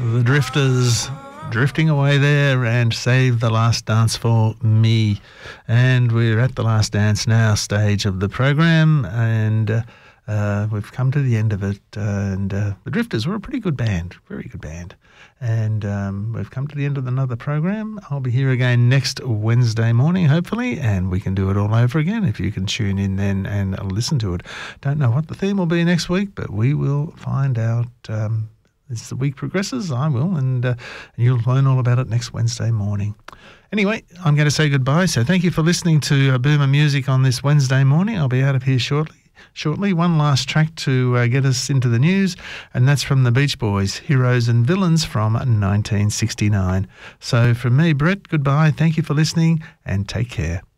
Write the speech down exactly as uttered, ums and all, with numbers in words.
The Drifters drifting away there and Save the Last Dance for Me. And we're at the last dance now stage of the program, and uh, uh, we've come to the end of it. Uh, and uh, the Drifters were a pretty good band, very good band. And um, we've come to the end of another program. I'll be here again next Wednesday morning, hopefully, and we can do it all over again if you can tune in then and listen to it. Don't know what the theme will be next week, but we will find out um, as the week progresses. I will, and, uh, and you'll learn all about it next Wednesday morning. Anyway, I'm going to say goodbye, so thank you for listening to uh, Boomer Music on this Wednesday morning. I'll be out of here shortly. Shortly, one last track to uh, get us into the news, and that's from the Beach Boys, Heroes and Villains from nineteen sixty-nine. So from me, Brett, goodbye, thank you for listening, and take care.